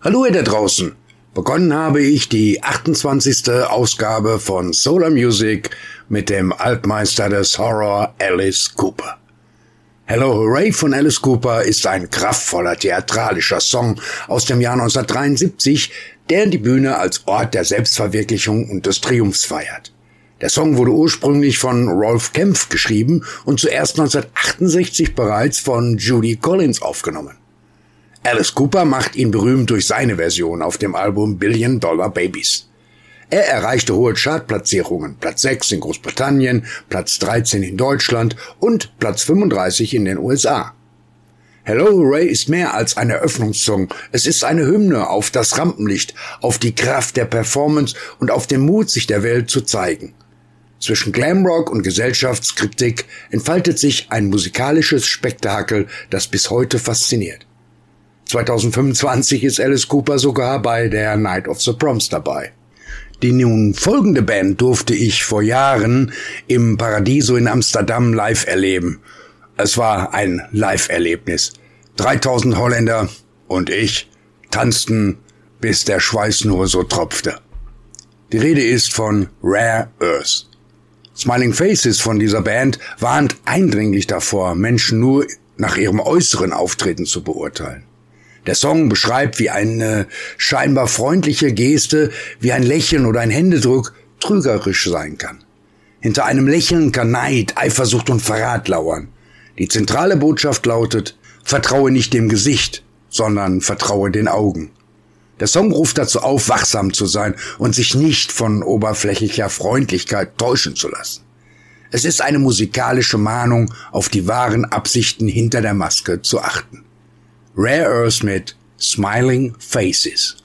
Hallo ihr da draußen. Begonnen habe ich die 28. Ausgabe von Solar Music mit dem Altmeister des Horror Alice Cooper. Hello Hooray von Alice Cooper ist ein kraftvoller theatralischer Song aus dem Jahr 1973, der die Bühne als Ort der Selbstverwirklichung und des Triumphs feiert. Der Song wurde ursprünglich von Rolf Kempff geschrieben und zuerst 1968 bereits von Judy Collins aufgenommen. Alice Cooper macht ihn berühmt durch seine Version auf dem Album Billion Dollar Babies. Er erreichte hohe Chartplatzierungen, Platz 6 in Großbritannien, Platz 13 in Deutschland und Platz 35 in den USA. Hello Hooray ist mehr als ein Eröffnungssong, es ist eine Hymne auf das Rampenlicht, auf die Kraft der Performance und auf den Mut, sich der Welt zu zeigen. Zwischen Glamrock und Gesellschaftskritik entfaltet sich ein musikalisches Spektakel, das bis heute fasziniert. 2025 ist Alice Cooper sogar bei der Night of the Proms dabei. Die nun folgende Band durfte ich vor Jahren im Paradiso in Amsterdam live erleben. Es war ein Live-Erlebnis. 3000 Holländer und ich tanzten, bis der Schweiß nur so tropfte. Die Rede ist von Rare Earth. Smiling Faces von dieser Band warnt eindringlich davor, Menschen nur nach ihrem äußeren Auftreten zu beurteilen. Der Song beschreibt, wie eine scheinbar freundliche Geste, wie ein Lächeln oder ein Händedruck trügerisch sein kann. Hinter einem Lächeln kann Neid, Eifersucht und Verrat lauern. Die zentrale Botschaft lautet: Vertraue nicht dem Gesicht, sondern vertraue den Augen. Der Song ruft dazu auf, wachsam zu sein und sich nicht von oberflächlicher Freundlichkeit täuschen zu lassen. Es ist eine musikalische Mahnung, auf die wahren Absichten hinter der Maske zu achten. Rare Earth mit Smiling Faces.